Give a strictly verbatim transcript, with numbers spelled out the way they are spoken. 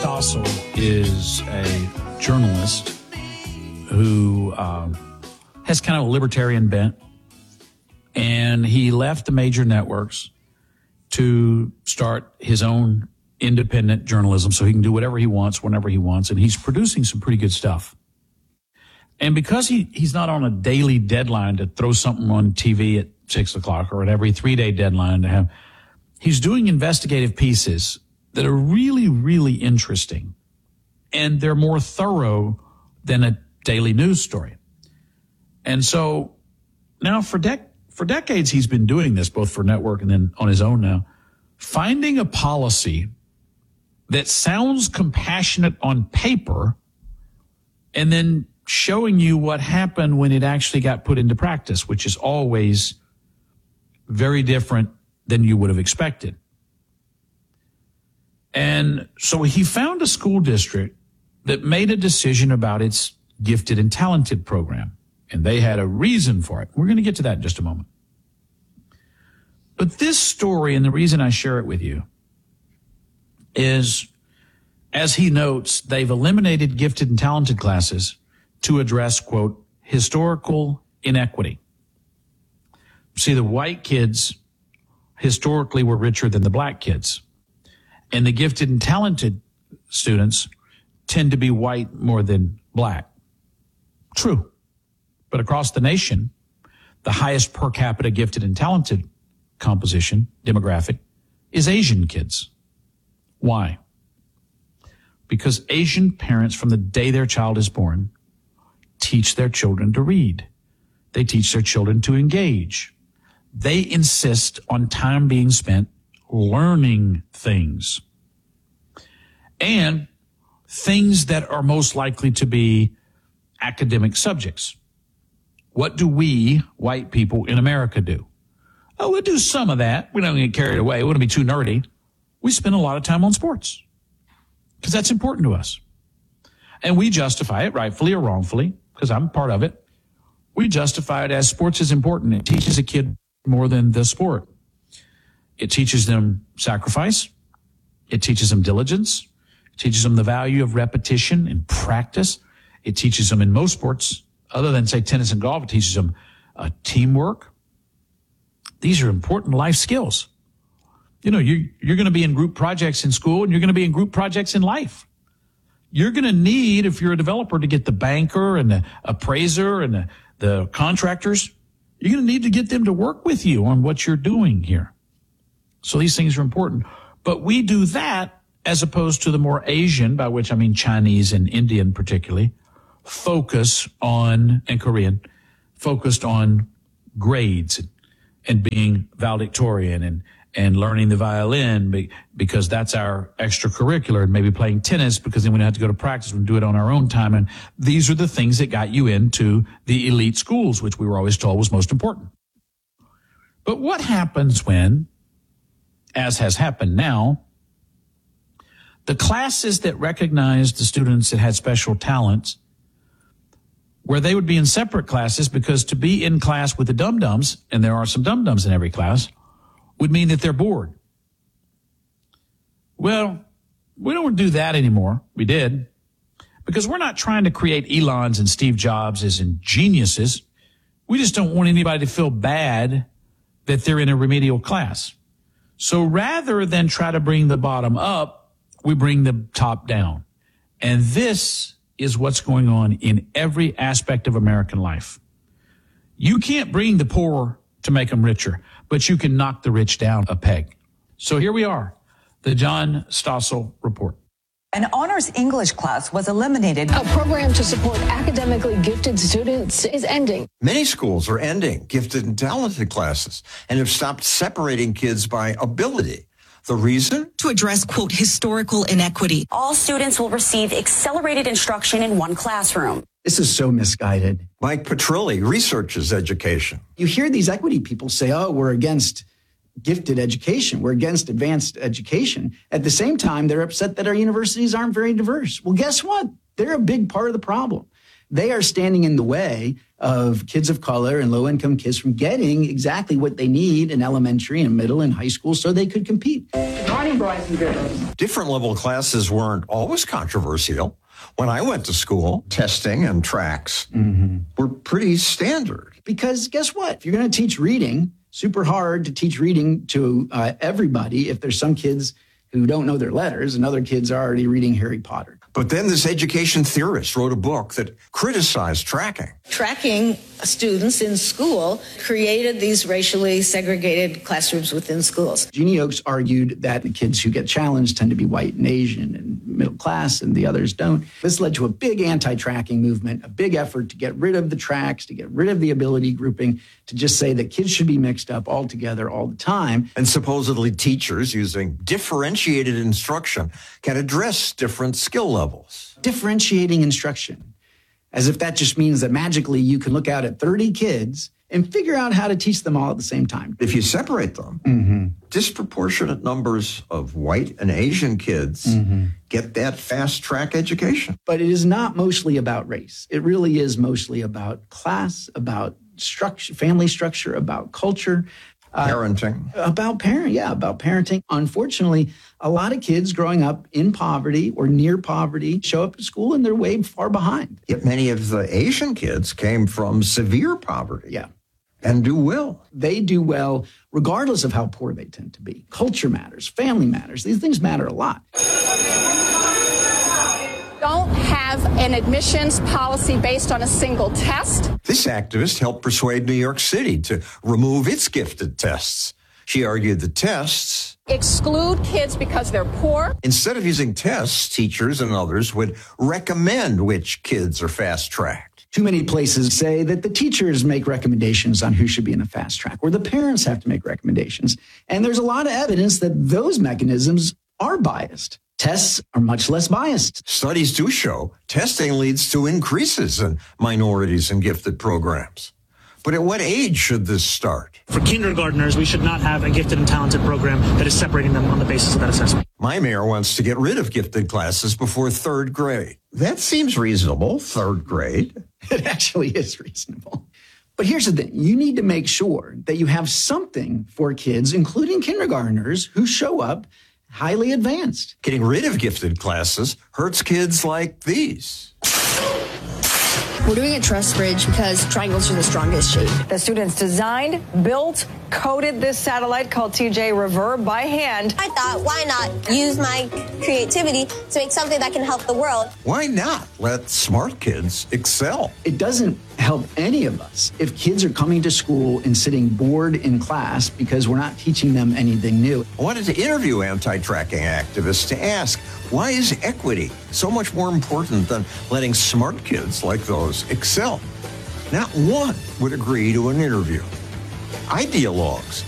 Stossel is a journalist who um, has kind of a libertarian bent, and he left the major networks to start his own independent journalism so he can do whatever he wants, whenever he wants, and he's producing some pretty good stuff. And because he, he's not on a daily deadline to throw something on T V at six o'clock or an every three-day deadline to have, he's doing investigative pieces that are really, really interesting. And they're more thorough than a daily news story. And so now for dec- for decades, he's been doing this, both for network and then on his own now, finding a policy that sounds compassionate on paper and then showing you what happened when it actually got put into practice, which is always very different than you would have expected. And so he found a school district that made a decision about its gifted and talented program, and they had a reason for it. We're going to get to that in just a moment. But this story, and the reason I share it with you, is, as he notes, they've eliminated gifted and talented classes to address, quote, historical inequity. See, the white kids historically were richer than the black kids, and the gifted and talented students tend to be white more than black. True. But across the nation, the highest per capita gifted and talented composition, demographic, is Asian kids. Why? Because Asian parents, from the day their child is born, teach their children to read. They teach their children to engage. They insist on time being spent learning things. And things that are most likely to be academic subjects. What do we, white people in America, do? Oh, we'll do some of that. We don't get carried away. We don't be too nerdy. We spend a lot of time on sports because that's important to us. And we justify it, rightfully or wrongfully, because I'm part of it. We justify it as sports is important. It teaches a kid more than the sport. It teaches them sacrifice. It teaches them diligence. It teaches them the value of repetition and practice. It teaches them in most sports, other than, say, tennis and golf, it teaches them uh, teamwork. These are important life skills. You know, you, you're going to be in group projects in school, and you're going to be in group projects in life. You're going to need, if you're a developer, to get the banker and the appraiser and the, the contractors. You're going to need to get them to work with you on what you're doing here. So these things are important. But we do that as opposed to the more Asian, by which I mean Chinese and Indian particularly, focus on, and Korean, focused on grades and, and being valedictorian and, and learning the violin because that's our extracurricular, and maybe playing tennis because then we don't have to go to practice. We can do it on our own time. And these are the things that got you into the elite schools, which we were always told was most important. But what happens when, as has happened now, the classes that recognized the students that had special talents, where they would be in separate classes, because to be in class with the dum-dums, and there are some dum-dums in every class, would mean that they're bored. Well, we don't do that anymore. We did. Because we're not trying to create Elons and Steve Jobs as in geniuses. We just don't want anybody to feel bad that they're in a remedial class. So rather than try to bring the bottom up, we bring the top down. And this is what's going on in every aspect of American life. You can't bring the poor to make them richer, but you can knock the rich down a peg. So here we are, the John Stossel Report. An honors English class was eliminated. A program to support academically gifted students is ending. Many schools are ending gifted and talented classes and have stopped separating kids by ability. The reason? To address, quote, historical inequity. All students will receive accelerated instruction in one classroom. This is so misguided. Mike Petrilli researches education. You hear these equity people say, oh, we're against gifted education. We're against advanced education. At the same time, they're upset that our universities aren't very diverse. Well, guess what? They're a big part of the problem. They are standing in the way of kids of color and low-income kids from getting exactly what they need in elementary and middle and high school so they could compete. Good morning, boys and girls. Different level classes weren't always controversial. When I went to school, testing and tracks mm-hmm. were pretty standard. Because guess what? If you're going to teach reading, super hard to teach reading to uh, everybody if there's some kids who don't know their letters and other kids are already reading Harry Potter. But then this education theorist wrote a book that criticized tracking. Tracking students in school created these racially segregated classrooms within schools. Jeannie Oakes argued that the kids who get challenged tend to be white and Asian and middle class and the others don't. This led to a big anti-tracking movement, a big effort to get rid of the tracks, to get rid of the ability grouping, to just say that kids should be mixed up all together all the time. And supposedly teachers using differentiated instruction can address different skill levels. Differentiating instruction, as if that just means that magically you can look out at thirty kids and figure out how to teach them all at the same time. If you separate them, mm-hmm. disproportionate numbers of white and Asian kids mm-hmm. get that fast track education. But it is not mostly about race. It really is mostly about class, about structure, family structure, about culture. Parenting. Uh, about parent, yeah, about parenting. Unfortunately, a lot of kids growing up in poverty or near poverty show up at school and they're way far behind. Yet many of the Asian kids came from severe poverty. Yeah. And do well. They do well regardless of how poor they tend to be. Culture matters. Family matters. These things matter a lot. Don't have an admissions policy based on a single test. This activist helped persuade New York City to remove its gifted tests. She argued the tests exclude kids because they're poor. Instead of using tests, teachers and others would recommend which kids are fast-tracked. Too many places say that the teachers make recommendations on who should be in the fast track, or the parents have to make recommendations. And there's a lot of evidence that those mechanisms are biased. Tests are much less biased. Studies do show testing leads to increases in minorities and gifted programs. But at what age should this start? For kindergartners, we should not have a gifted and talented program that is separating them on the basis of that assessment. My mayor wants to get rid of gifted classes before third grade. That seems reasonable, third grade. It actually is reasonable. But here's the thing. You need to make sure that you have something for kids, including kindergartners, who show up highly advanced. Getting rid of gifted classes hurts kids like these. We're doing a truss bridge because triangles are the strongest shape. The students designed, built, coded this satellite called T J Reverb by hand. I thought, why not use my creativity to make something that can help the world? Why not let smart kids excel? It doesn't help any of us if kids are coming to school and sitting bored in class because we're not teaching them anything new. I wanted to interview anti-tracking activists to ask, why is equity so much more important than letting smart kids like those excel? Not one would agree to an interview. Ideologues